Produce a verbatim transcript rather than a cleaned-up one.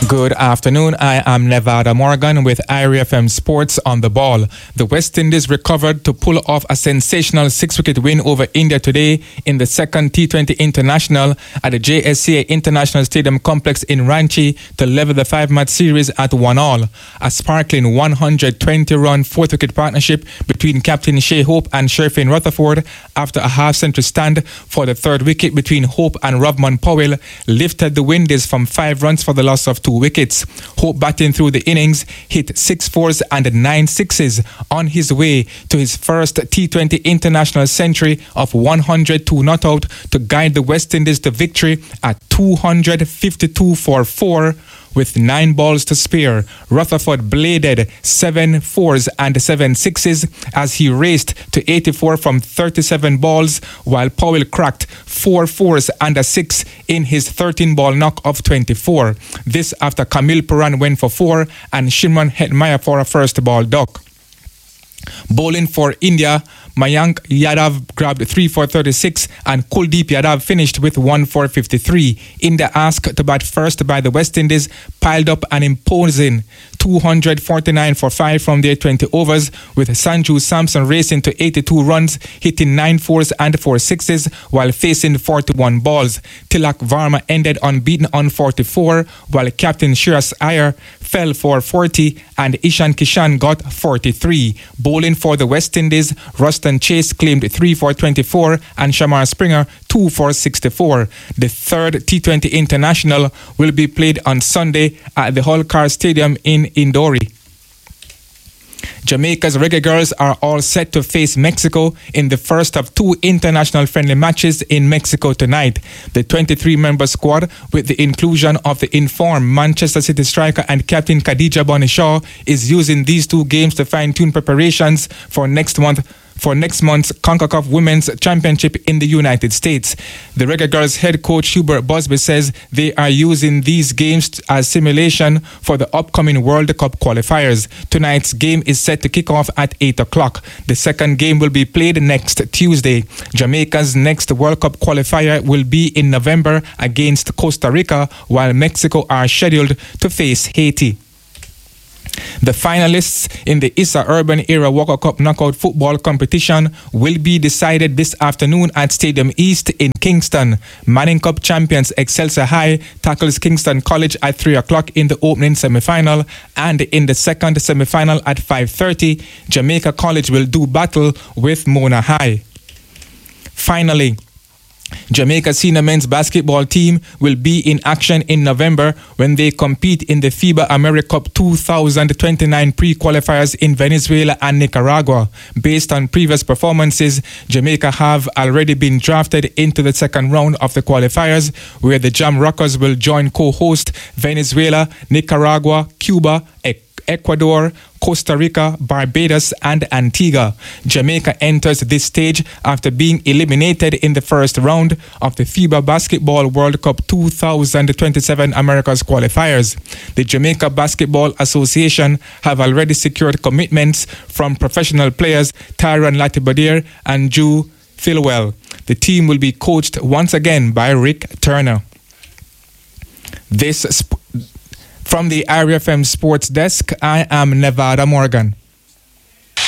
Good afternoon. I am Nevada Morgan with I R I F M Sports on the ball. The West Indies recovered to pull off a sensational six-wicket win over India today in the second T twenty International at the J S C A International Stadium Complex in Ranchi to level the five-match series at one all. A sparkling one hundred twenty run fourth-wicket partnership between Captain Shea Hope and Sherfin Rutherford after a half-century stand for the third wicket between Hope and Rovman Powell lifted the Windies from five runs for the loss of two wickets. Hope, batting through the innings, hit six fours and nine sixes on his way to his first T twenty International century of one hundred two not out to guide the West Indies to victory at two hundred fifty-two for four. With nine balls to spare, Rutherford bladed seven fours and seven sixes as he raced to eighty-four from thirty-seven balls, while Powell cracked four fours and a six in his thirteen-ball knock of twenty-four. This after Camille Puran went for four and Shimron Hetmyer for a first-ball duck. Bowling for India, Mayank Yadav grabbed three for thirty-six and Kuldeep Yadav finished with one for fifty-three. India, asked to bat first by the West Indies, piled up an imposing two hundred forty-nine for five from their twenty overs, with Sanju Samson racing to eighty-two runs, hitting nine fours and four sixes while facing forty-one balls. Tilak Varma ended unbeaten on forty-four, while Captain Shiraz Iyer fell for forty and Ishan Kishan got forty-three. Bowling for the West Indies, Ruston Chase claimed three for twenty-four and Shamar Springer two for sixty-four. The third T twenty International will be played on Sunday at the Holkar Stadium in Indore. Jamaica's Reggae Girls are all set to face Mexico in the first of two international friendly matches in Mexico tonight. The twenty-three member squad, with the inclusion of the informed Manchester City striker and captain Khadija Bonny-Shaw, is using these two games to fine-tune preparations for next month for next month's CONCACAF Women's Championship in the United States. The Reggae Girls head coach Hubert Busby says they are using these games as simulation for the upcoming World Cup qualifiers. Tonight's game is set to kick off at eight o'clock. The second game will be played next Tuesday. Jamaica's next World Cup qualifier will be in November against Costa Rica, while Mexico are scheduled to face Haiti. The finalists in the Issa Urban Era Walker Cup knockout football competition will be decided this afternoon at Stadium East in Kingston. Manning Cup champions Excelsior High tackles Kingston College at three o'clock in the opening semi-final, and in the second semi-final at five thirty, Jamaica College will do battle with Mona High. Finally, Jamaica senior men's basketball team will be in action in November when they compete in the FIBA AmeriCup two thousand twenty-nine pre-qualifiers in Venezuela and Nicaragua. Based on previous performances, Jamaica have already been drafted into the second round of the qualifiers, where the Jam Rockers will join co-host Venezuela, Nicaragua, Cuba, Ecuador, Costa Rica, Barbados, and Antigua. Jamaica enters this stage after being eliminated in the first round of the FIBA Basketball World Cup two thousand twenty-seven America's qualifiers. The Jamaica Basketball Association have already secured commitments from professional players Tyron Latibadier and Drew Philwell. The team will be coached once again by Rick Turner. This sp- From the I R I F M Sports Desk, I am Nevada Morgan.